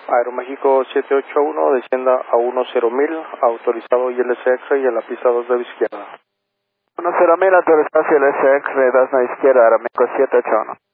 Aeroméxico 781, descienda a 10.000, autorizado ILSX y en la pista 2 de la izquierda. 10.000, autorizado ILSX, 2 de la izquierda, Aeroméxico 781.